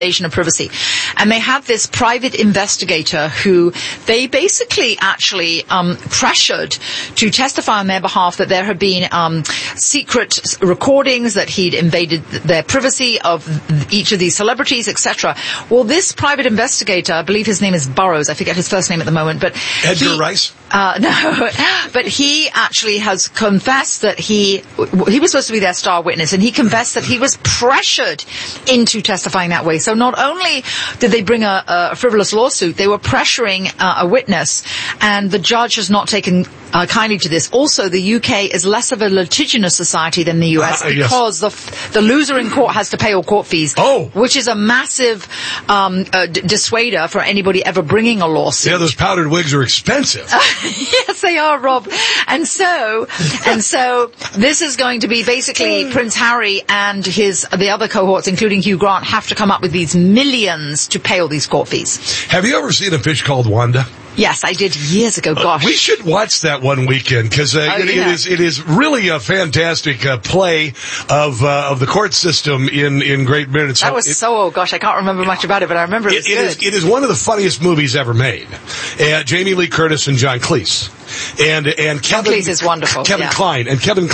of privacy. And they had this private investigator who they basically actually pressured to testify on their behalf that there had been secret recordings, that he'd invaded their privacy of each of these celebrities, etc. Well, this private investigator, I believe his name is Burroughs, I forget his first name at the moment, but Edgar Rice? No, but he actually has confessed that he was supposed to be their star witness, and he confessed that he was pressured into testifying that way. So not only did they bring a frivolous lawsuit, they were pressuring a witness, and the judge has not taken kindly to this. Also, the UK is less of a litigious society than the US because the loser in court has to pay all court fees, which is a massive dissuader for anybody ever bringing a lawsuit. Yeah, those powdered wigs are expensive. Yes, they are, Rob. And so this is going to be basically Prince Harry and the other cohorts, including Hugh Grant, have to come up with these millions to pay all these court fees. Have you ever seen A Fish Called Wanda? Yes, I did years ago. Gosh, we should watch that one weekend because it is really a fantastic play of the court system in Great Britain. That was I can't remember much about it, but I remember it was good. It is one of the funniest movies ever made. Jamie Lee Curtis and John Cleese. And Kevin Cleese is wonderful. Kevin Kline.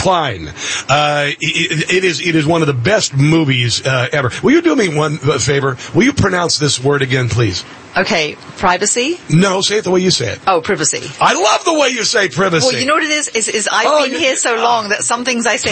It is one of the best movies ever. Will you do me one favor? Will you pronounce this word again, please? Okay, privacy? No, say it the way you say it. Oh, privacy. I love the way you say privacy. Well, you know what it is I've been here so long that some things I say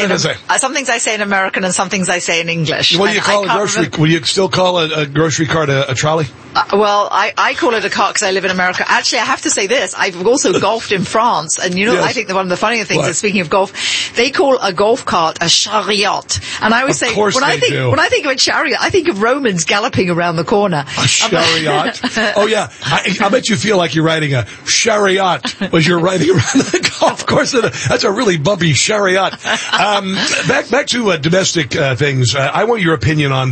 in American and some things I say in English. What do you call a grocery? Will you still call a grocery cart a trolley? Well, I call it a cart because I live in America. Actually, I have to say this. I've also golfed in France, and you know, I think that one of the funnier things is, speaking of golf, they call a golf cart a chariot. And I always say, when I think of a chariot, I think of Romans galloping around the corner. A chariot? Oh, yeah. I bet you feel like you're riding a chariot as you're riding around the golf course. That's a really bumpy chariot. Back to domestic things. I want your opinion on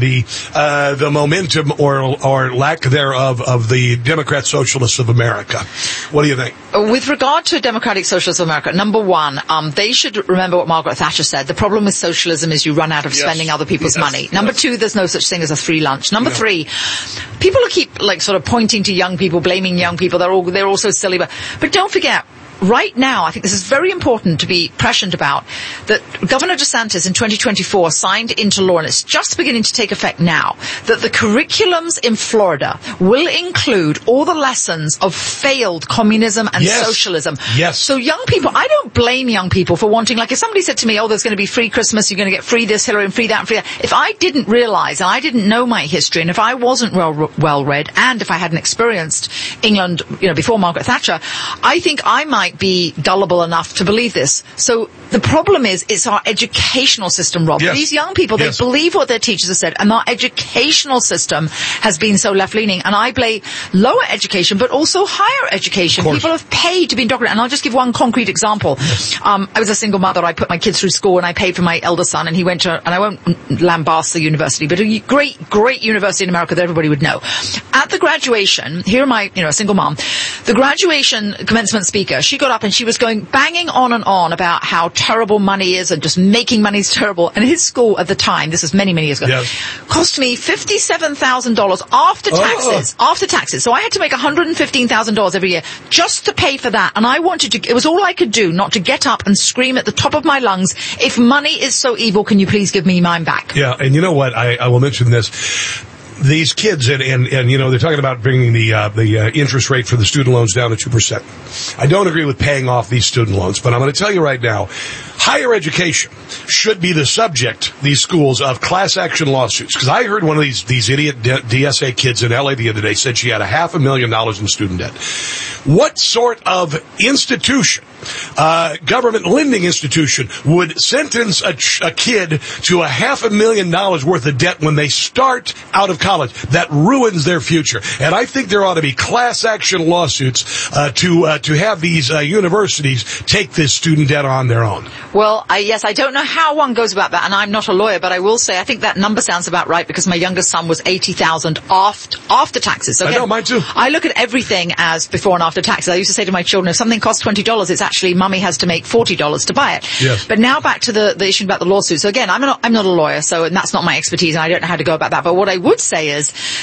the momentum or lack thereof of the Democrat Socialists of America. What do you think? With regard to Democratic Socialists of America, number one, they should remember what Margaret Thatcher said. The problem with socialism is you run out of spending other people's money. Number two, there's no such thing as a free lunch. Number three, people keep sort of pointing to young people, blaming young people. They're all so silly. But don't forget, right now, I think this is very important to be prescient about, that Governor DeSantis in 2024 signed into law, and it's just beginning to take effect now, that the curriculums in Florida will include all the lessons of failed communism and socialism. Yes. So young people, I don't blame young people for wanting, if somebody said to me, there's going to be free Christmas, you're going to get free this, Hillary, and free that, and free that. If I didn't realize, and I didn't know my history, and if I wasn't well read, and if I hadn't experienced England, before Margaret Thatcher, I think I might be gullible enough to believe this. So the problem is, it's our educational system, Rob. Yes. These young people, they believe what their teachers have said, and our educational system has been so left-leaning. And I blame lower education, but also higher education. People have paid to be indoctrinated. And I'll just give one concrete example. I was a single mother. I put my kids through school, and I paid for my elder son, and he went to, and I won't lambast the university, but a great university in America that everybody would know. At the graduation, here am I, a single mom, the graduation commencement speaker, she got up and she was banging on and on about how terrible money is and just making money is terrible. And his school at the time, this was many, many years ago, cost me $57,000 after taxes. After taxes. So I had to make $115,000 every year just to pay for that. And I wanted to, it was all I could do not to get up and scream at the top of my lungs, if money is so evil, can you please give me mine back? Yeah, and you know what? I will mention this. These kids, and they're talking about bringing the interest rate for the student loans down to 2%. I don't agree with paying off these student loans, but I'm going to tell you right now, higher education should be the subject, these schools, of class action lawsuits. Because I heard one of these idiot DSA kids in LA the other day said she had $500,000 in student debt. What sort of institution, government lending institution, would sentence a kid to $500,000 worth of debt when they start out of college? That ruins their future. And I think there ought to be class action lawsuits to have these universities take this student debt on their own. Well, I don't know how one goes about that, and I'm not a lawyer, but I will say I think that number sounds about right, because my youngest son was $80,000 after taxes. So again, I know, mine too. I look at everything as before and after taxes. I used to say to my children, if something costs $20, it's actually actually mummy has to make $40 to buy it. Yes. But now back to the issue about the lawsuit. So again, I'm not a lawyer, and that's not my expertise, and I don't know how to go about that. But what I would say is